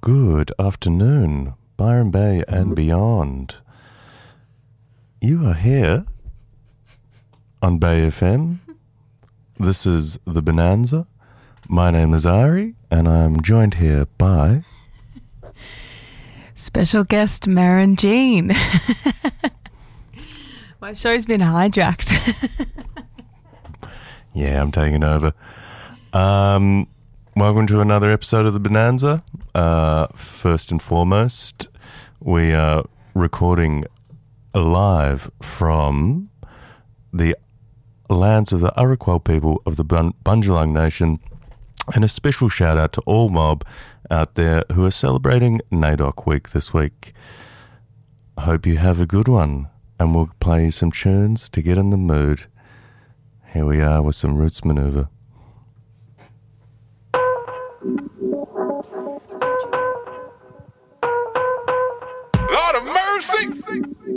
Good afternoon, Byron Bay and beyond. You are here on Bay FM. This is The Bonanza. My name is Ari, and I'm joined here by... special guest Maren Jean. My show's been hijacked. Yeah, I'm taking over. Welcome to another episode of The Bonanza. First and foremost, we are recording live from the lands of the Arakwal people of the Bundjalung Nation, and a special shout out to all mob out there who are celebrating NAIDOC Week this week. I hope you have a good one, and we'll play you some tunes to get in the mood. Here we are with some Roots Maneuver. Lord of mercy!